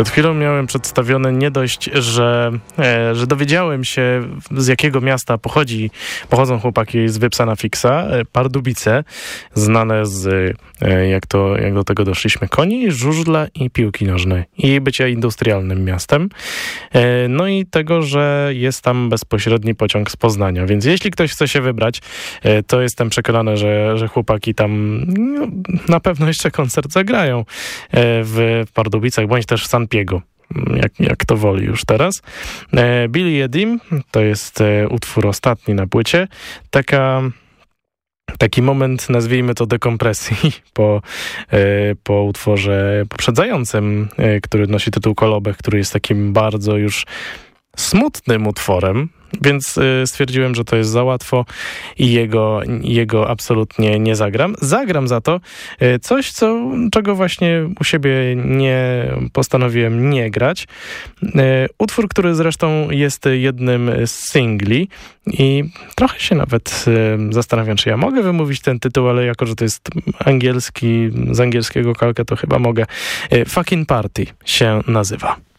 Przed chwilą miałem przedstawione nie dość, że dowiedziałem się, z jakiego miasta pochodzą chłopaki z Wypsa Fixa, Pardubice, znane z, jak do tego doszliśmy, koni, żużla i piłki nożnej i bycia industrialnym miastem. No i tego, że jest tam bezpośredni pociąg z Poznania, więc jeśli ktoś chce się wybrać, to jestem przekonany, że chłopaki tam na pewno jeszcze koncert zagrają w Pardubicach, bądź też w San Piego. Jak to woli już teraz. Billy Edim to jest utwór ostatni na płycie. Taki moment, nazwijmy to dekompresji po utworze poprzedzającym, który nosi tytuł Kolobek, który jest takim bardzo już smutnym utworem, więc stwierdziłem, że to jest za łatwo i jego absolutnie nie zagram. Zagram za to coś, czego właśnie u siebie nie postanowiłem nie grać. Utwór, który zresztą jest jednym z singli i trochę się nawet zastanawiam, czy ja mogę wymówić ten tytuł, ale jako, że to jest angielski, z angielskiego kalkę, to chyba mogę. Fucking Party się nazywa.